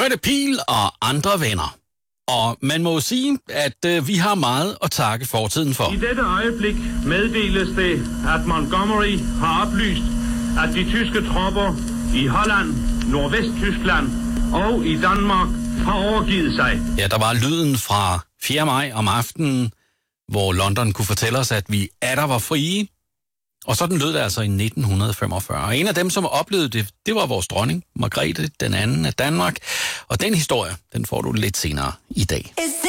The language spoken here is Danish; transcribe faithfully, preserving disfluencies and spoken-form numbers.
hørte Pil og andre venner. Og man må jo sige, at øh, vi har meget at takke fortiden for. I dette øjeblik meddeles det, at Montgomery har oplyst, at de tyske tropper i Holland, Nordvesttyskland og i Danmark har overgivet sig. Ja, der var lyden fra fjerde maj om aftenen, hvor London kunne fortælle os, at vi atter var frie. Og sådan lød det altså i nitten femogfyrre. Og en af dem, som oplevede det, det var vores dronning, Margrethe den anden af Danmark. Og den historie, den får du lidt senere i dag.